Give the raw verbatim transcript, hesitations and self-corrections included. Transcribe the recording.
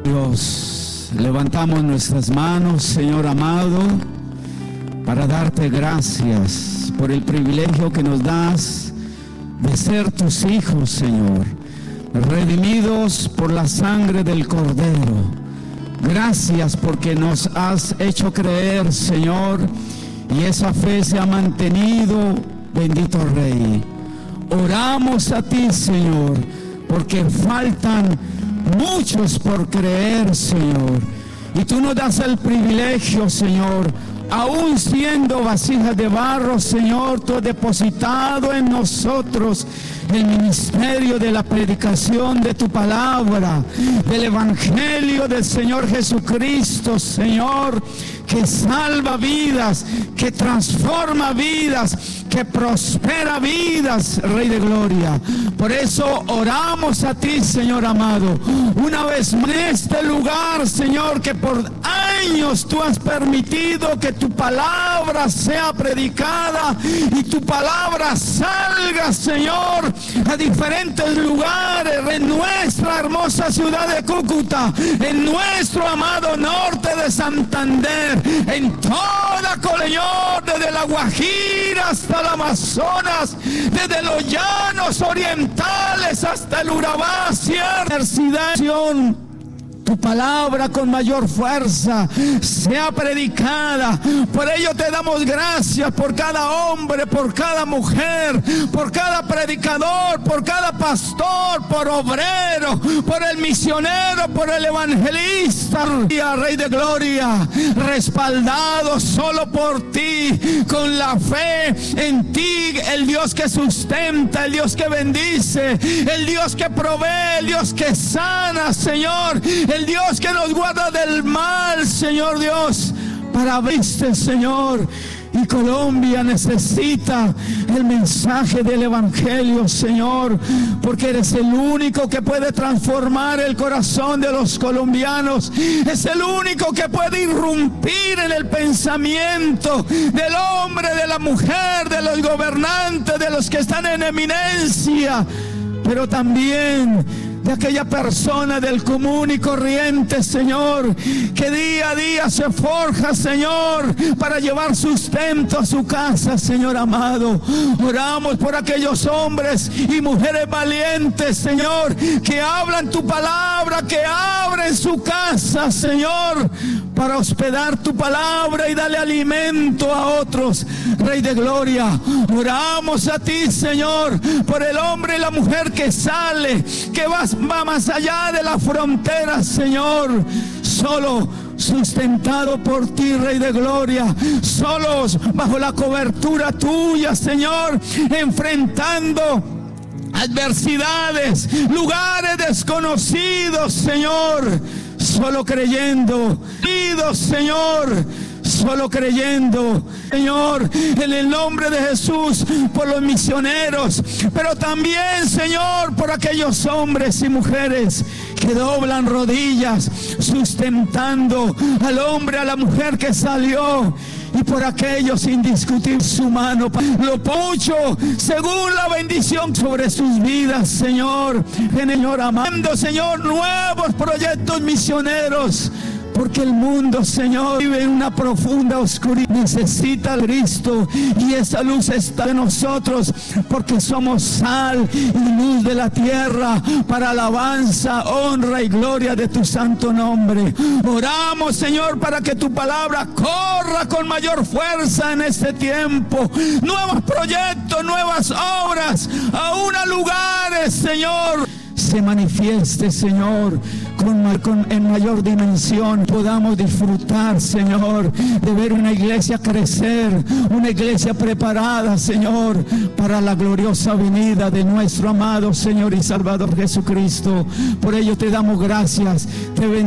Dios, levantamos nuestras manos, Señor amado, para darte gracias por el privilegio que nos das de ser tus hijos, Señor, redimidos por la sangre del Cordero. Gracias porque nos has hecho creer, Señor, y esa fe se ha mantenido, bendito Rey. Oramos a ti, Señor, porque faltan muchos por creer, Señor, y tú nos das el privilegio, Señor, aún siendo vasijas de barro, Señor, tú has depositado en nosotros el ministerio de la predicación de tu palabra, del evangelio del Señor Jesucristo, Señor, que salva vidas, que transforma vidas, que prospera vidas, Rey de Gloria. Por eso oramos a ti, Señor amado, una vez más en este lugar, Señor, que por años tú has permitido que tu palabra sea predicada y tu palabra salga, Señor, a diferentes lugares en nuestra hermosa ciudad de Cúcuta, en nuestro amado norte de Santander, en toda Coleñor, desde la Guajira hasta el Amazonas, desde los llanos orientales hasta el Urabá, Sierra, tu palabra con mayor fuerza sea predicada. Por ello te damos gracias por cada hombre, por cada mujer, por cada predicador, por cada pastor, por obrero, por el misionero, por el evangelista, Rey de Gloria, respaldado solo por ti, con la fe en ti, el Dios que sustenta, el Dios que bendice, el Dios que provee, el Dios que sana, Señor, el Dios que nos guarda del mal, Señor Dios, para verte, Señor. Y Colombia necesita el mensaje del evangelio, Señor, porque eres el único que puede transformar el corazón de los colombianos. Es el único que puede irrumpir en el pensamiento del hombre, de la mujer, de los gobernantes, de los que están en eminencia, pero también de aquella persona del común y corriente, Señor, que día a día se forja, Señor, para llevar sustento a su casa, Señor amado. Oramos por aquellos hombres y mujeres valientes, Señor, que hablan tu palabra, que abren su casa, Señor, para hospedar tu palabra y darle alimento a otros, Rey de Gloria. Oramos a ti, Señor, por el hombre y la mujer que sale, que va va más allá de la frontera, Señor, solo sustentado por ti, Rey de Gloria, solos bajo la cobertura tuya, Señor, enfrentando adversidades, lugares desconocidos, Señor, solo creyendo, Señor, solo creyendo, Señor, en el nombre de Jesús, por los misioneros, pero también, Señor, por aquellos hombres y mujeres que doblan rodillas, sustentando al hombre, a la mujer que salió, y por aquellos indiscutir su mano, lo mucho, según la bendición sobre sus vidas, Señor, Señor amando, Señor, nuevos proyectos misioneros. Porque el mundo, Señor, vive en una profunda oscuridad. Necesita a Cristo, y esa luz está en nosotros, porque somos sal y luz de la tierra, para alabanza, honra y gloria de tu santo nombre. Oramos, Señor, para que tu palabra corra con mayor fuerza en este tiempo. Nuevos proyectos, nuevas obras, aún a lugares, Señor, se manifieste, Señor, con, con, en mayor dimensión. Podamos disfrutar, Señor, de ver una iglesia crecer, una iglesia preparada, Señor, para la gloriosa venida de nuestro amado Señor y Salvador Jesucristo. Por ello te damos gracias, te